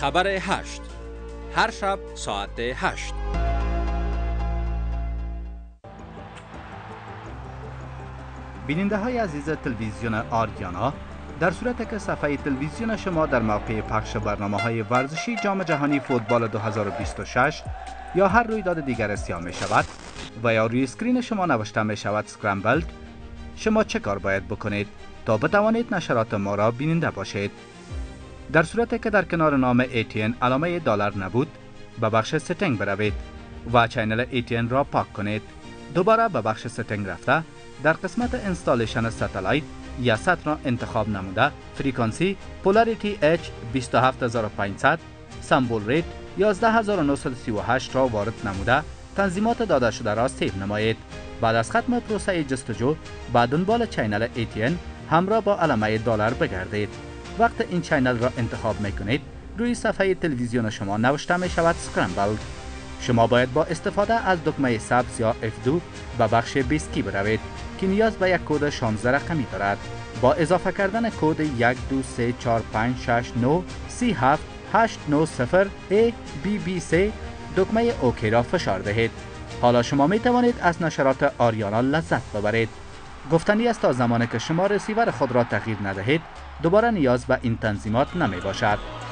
خبر 8 هر شب ساعت 8. بیننده های عزیز تلویزیون آریانا، در صورت که صفحه تلویزیون شما در موقع پخش برنامه های ورزشی جام جهانی فوتبال 2026 یا هر رویداد دیگر اسیان می شود و یا روی اسکرین شما نوشته می شود سکرامبلد، شما چه کار باید بکنید تا بتوانید نشرات ما را بیننده باشید؟ در صورت که در کنار نام ATN علامه دلار نبود، به بخش ستینگ بروید و چینل ATN را پاک کنید. دوباره به بخش ستینگ رفته در قسمت انستالیشن ستلایت یا سات را انتخاب نموده فریکانسی پولاریتی H 27500 سمبول ریت 11938 را وارد نموده تنظیمات داده شده را سیو نمایید. بعد از ختم پروسه جستجو به دنبال چینل ATN همراه با علامه دلار بگردید. وقت این چینل را انتخاب میکنید روی صفحه تلویزیون شما نوشته می شود سکرامبلد. شما باید با استفاده از دکمه سبز یا F2 به بخش بیسکی بروید که نیاز به یک کد 16 رقمی دارد. با اضافه کردن کد 12345693780 ABBC دکمه اوکی را فشار دهید. حالا شما می توانید از نشرات آریانا لذت ببرید. گفتنی است تا زمانی که شما رسیور خود را تغییر ندهید دوباره نیاز به این تنظیمات نمی باشد.